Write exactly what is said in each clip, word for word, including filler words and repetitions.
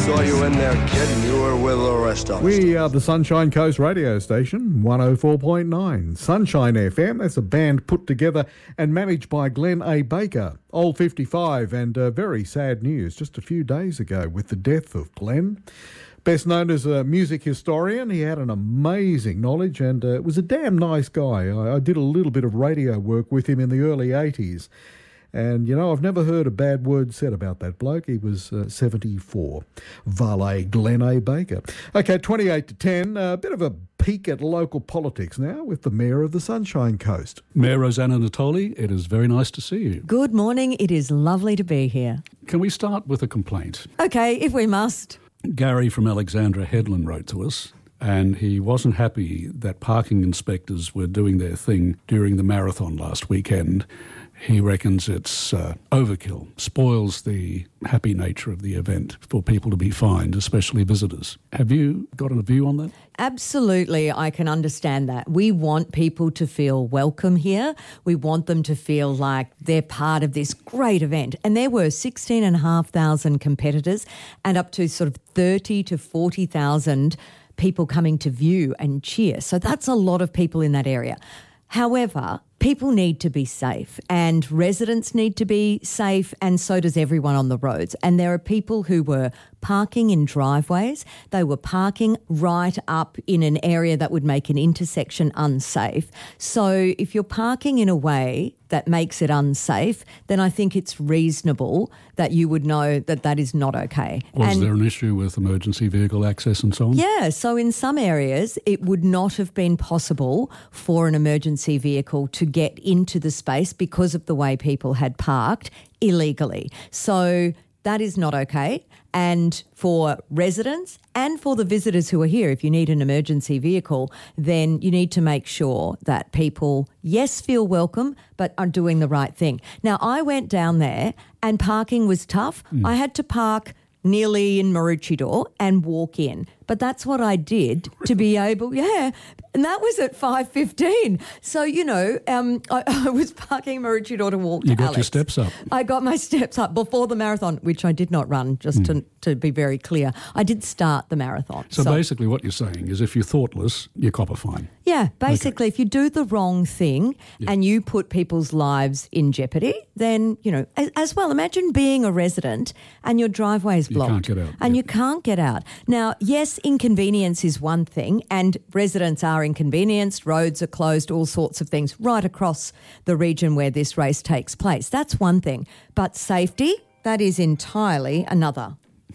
saw you in there, kid, and you were with the rest of us. We are the Sunshine Coast radio station, one oh four point nine. Sunshine F M, that's a band put together and managed by Glenn A. Baker. Old fifty-five, and uh, very sad news just a few days ago with the death of Glenn. Best known as a music historian, he had an amazing knowledge and uh, was a damn nice guy. I, I did a little bit of radio work with him in the early eighties. And, you know, I've never heard a bad word said about that bloke. He was uh, seventy-four. Valet Glenn A. Baker. OK, twenty-eight to ten, a bit of a peek at local politics now with the Mayor of the Sunshine Coast. Mayor Rosanna Natoli, it is very nice to see you. Good morning. It is lovely to be here. Can we start with a complaint? OK, if we must. Gary from Alexandra Headland wrote to us, and he wasn't happy that parking inspectors were doing their thing during the marathon last weekend. He reckons it's uh, overkill, spoils the happy nature of the event for people to be fined, especially visitors. Have you got a view on that? Absolutely, I can understand that. We want people to feel welcome here. We want them to feel like they're part of this great event. And there were sixteen and a half thousand competitors and up to sort of thirty to forty thousand people coming to view and cheer. So that's a lot of people in that area. However, people need to be safe and residents need to be safe, and so does everyone on the roads. And there are people who were parking in driveways. They were parking right up in an area that would make an intersection unsafe. So if you're parking in a way that makes it unsafe, then I think it's reasonable that you would know that that is not okay. Was and there an issue with emergency vehicle access and so on? Yeah, so in some areas it would not have been possible for an emergency vehicle to get into the space because of the way people had parked illegally. So that is not okay. And for residents and for the visitors who are here, if you need an emergency vehicle, then you need to make sure that people, yes, feel welcome, but are doing the right thing. Now, I went down there and parking was tough. Mm. I had to park nearly in Maroochydore and walk in. But that's what I did to be able, yeah, and that was at five fifteen. So, you know, um, I, I was parking Maroochydore to walk you to got Alex. your steps up. I got my steps up before the marathon, which I did not run, just mm. to, to be very clear. I did start the marathon. So, so basically what you're saying is if you're thoughtless, you cop a fine. Yeah, basically okay. If you do the wrong thing yeah. and you put people's lives in jeopardy, then, you know, as, as well, imagine being a resident and your driveway is blocked. You can't get out. And yeah. you can't get out. Now, yes, inconvenience is one thing, and residents are inconvenienced, roads are closed, all sorts of things right across the region where this race takes place. That's one thing. But safety, that is entirely another.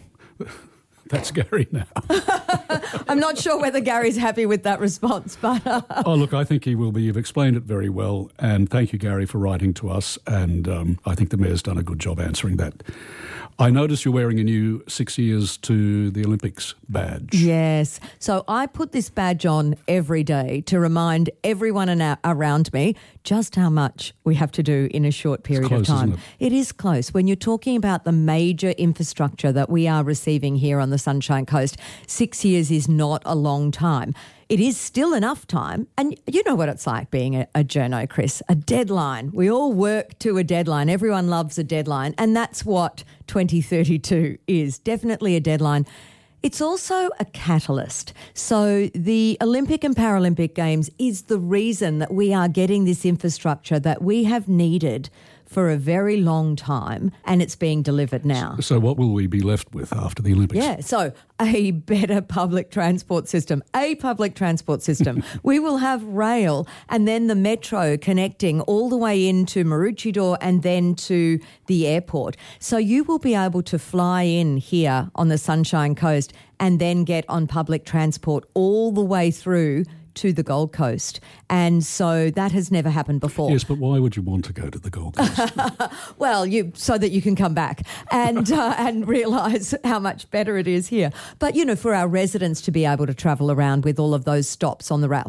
That's Gary now. I'm not sure whether Gary's happy with that response, but... Uh... Oh, look, I think he will be. You've explained it very well, and thank you, Gary, for writing to us, and um, I think the Mayor's done a good job answering that. I notice you're wearing a new Six Years to the Olympics badge. Yes. So I put this badge on every day to remind everyone in our, around me just how much we have to do in a short period close, of time. Isn't it? It is close. When you're talking about the major infrastructure that we are receiving here on the Sunshine Coast, six years is not a long time. It is still enough time. And you know what it's like being a, a journo, Chris, a deadline. We all work to a deadline. Everyone loves a deadline. And that's what twenty thirty-two is, definitely a deadline. It's also a catalyst. So the Olympic and Paralympic Games is the reason that we are getting this infrastructure that we have needed for a very long time, and it's being delivered now. So what will we be left with after the Olympics? Yeah, so a better public transport system, a public transport system. We will have rail and then the metro connecting all the way into Maroochydore and then to the airport. So you will be able to fly in here on the Sunshine Coast and then get on public transport all the way through to the Gold Coast. And so that has never happened before. Yes, but why would you want to go to the Gold Coast? Well, you so that you can come back and uh, and realise how much better it is here. But, you know, for our residents to be able to travel around with all of those stops on the rail.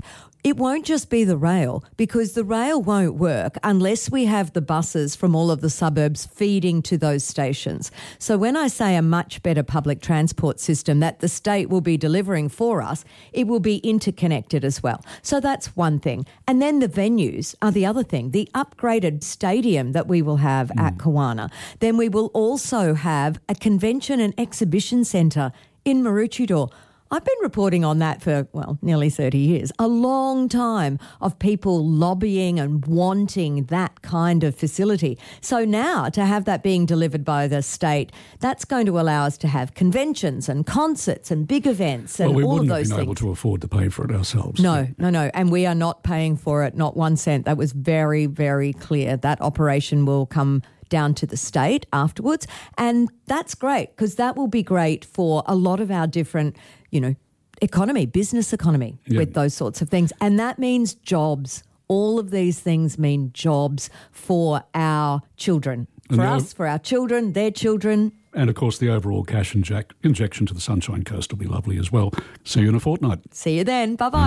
it won't just be the rail, because the rail won't work unless we have the buses from all of the suburbs feeding to those stations. So when I say a much better public transport system that the state will be delivering for us, it will be interconnected as well. So that's one thing. And then the venues are the other thing. The upgraded stadium that we will have mm. at Kawana. Then we will also have a convention and exhibition centre in Maroochydore. I've been reporting on that for, well, nearly thirty years, a long time of people lobbying and wanting that kind of facility. So now to have that being delivered by the state, that's going to allow us to have conventions and concerts and big events and well, we all of those wouldn't have been things. able to afford to pay for it ourselves. No, no, no. And we are not paying for it, not one cent. That was very, very clear. That operation will come down to the state afterwards. And that's great, because that will be great for a lot of our different, you know, economy, business economy yeah. with those sorts of things. And that means jobs. All of these things mean jobs for our children, for and us, for our children, their children. And, of course, the overall cash inject- injection to the Sunshine Coast will be lovely as well. See you in a fortnight. See you then. Bye-bye.